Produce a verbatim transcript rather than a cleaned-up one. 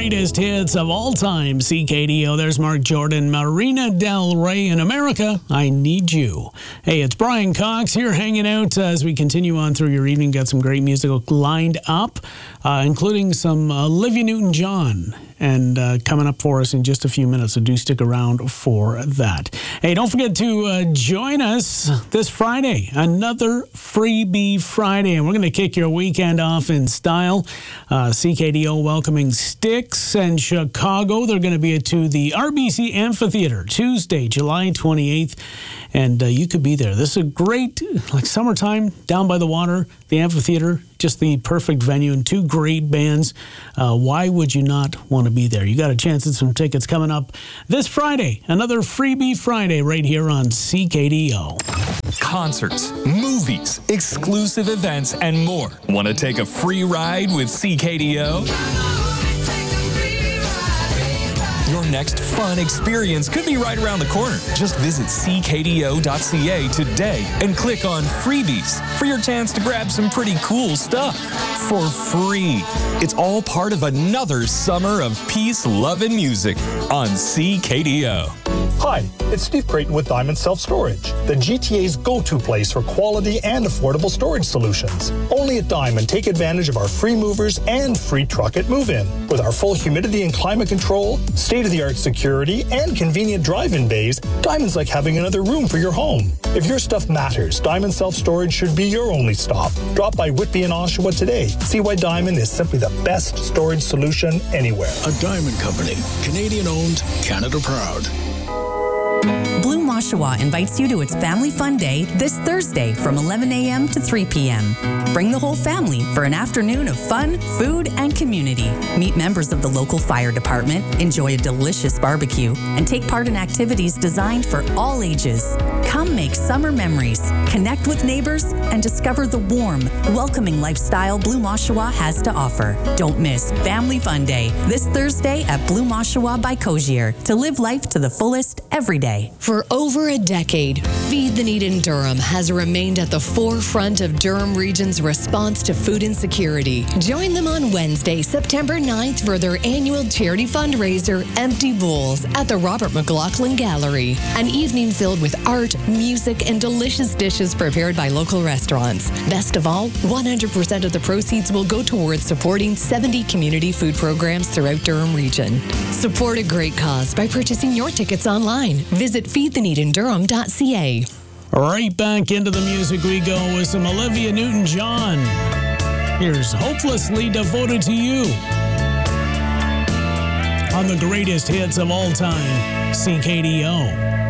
greatest hits of all time, C K D O. There's Mark Jordan, Marina Del Rey in America, I Need You. Hey, it's Brian Cox here hanging out as we continue on through your evening. Got some great music lined up, uh, including some Olivia Newton-John. And uh, coming up for us in just a few minutes, so do stick around for that. Hey, don't forget to uh, join us this Friday, another Freebie Friday, and we're going to kick your weekend off in style. Uh, C K D O welcoming Styx and Chicago. They're going to be to the R B C Amphitheater Tuesday, July twenty-eighth, and uh, you could be there. This is a great, like summertime, down by the water, the amphitheater. Just the perfect venue and two great bands. Uh, why would you not want to be there? You got a chance at some tickets coming up this Friday. Another Freebie Friday right here on C K D O. Concerts, movies, exclusive events, and more. Want to take a free ride with C K D O? Your next fun experience could be right around the corner. Just visit c k d o dot c a today and click on Freebies for your chance to grab some pretty cool stuff for free. It's all part of another summer of peace, love, and music on C K D O. Hi, it's Steve Creighton with Diamond Self Storage, the G T A's go-to place for quality and affordable storage solutions. Only at Diamond, take advantage of our free movers and free truck at move-in. With our full humidity and climate control, state-of-the-art security, and convenient drive-in bays, Diamond's like having another room for your home. If your stuff matters, Diamond Self Storage should be your only stop. Drop by Whitby and Oshawa today. See why Diamond is simply the best storage solution anywhere. A Diamond Company, Canadian-owned, Canada proud. Bloom Oshawa invites you to its Family Fun Day this Thursday from eleven a.m. to three p.m. Bring the whole family for an afternoon of fun, food, and community. Meet members of the local fire department, enjoy a delicious barbecue, and take part in activities designed for all ages. Come make summer memories, connect with neighbors, and discover the warm, welcoming lifestyle Bloom Oshawa has to offer. Don't miss Family Fun Day this Thursday at Bloom Oshawa by Cozier to live life to the fullest every day. For over a decade, Feed the Need in Durham has remained at the forefront of Durham Region's response to food insecurity. Join them on Wednesday, September ninth for their annual charity fundraiser, Empty Bowls, at the Robert McLaughlin Gallery. An evening filled with art, music, and delicious dishes prepared by local restaurants. Best of all, one hundred percent of the proceeds will go towards supporting seventy community food programs throughout Durham Region. Support a great cause by purchasing your tickets online. Visit feed the need in durham dot c a. Right back into the music we go with some Olivia Newton-John. Here's Hopelessly Devoted to You on the greatest hits of all time, C K D O.